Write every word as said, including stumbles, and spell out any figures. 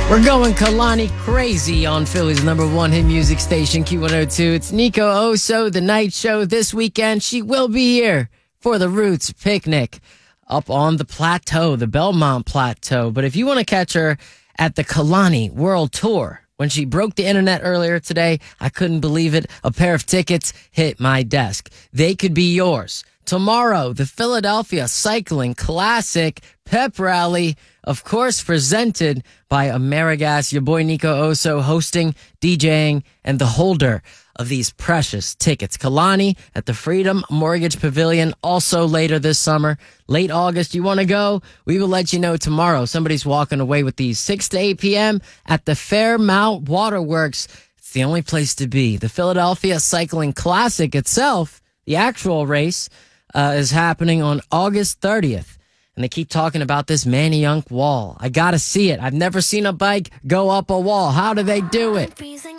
We're going Kalani crazy on Philly's number one hit music station, Q one oh two. It's Nico Oso, the night show this weekend. She will be here for the Roots picnic up on the plateau, the Belmont Plateau. But if you want to catch her at the Kalani World Tour, when she broke the internet earlier today, I couldn't believe it. A pair of tickets hit my desk. They could be yours. Tomorrow, the Philadelphia Cycling Classic Pep Rally, of course, presented by Amerigas. Your boy Nico Oso hosting, DJing, and the holder of these precious tickets. Kalani at the Freedom Mortgage Pavilion, also later this summer. Late August, you want to go? We will let you know tomorrow. Somebody's walking away with these six to eight p.m. at the Fairmount Waterworks. It's the only place to be. The Philadelphia Cycling Classic itself, the actual race, uh, is happening on August thirtieth. And they keep talking about this Manayunk wall. I got to see it. I've never seen a bike go up a wall. How do they do it?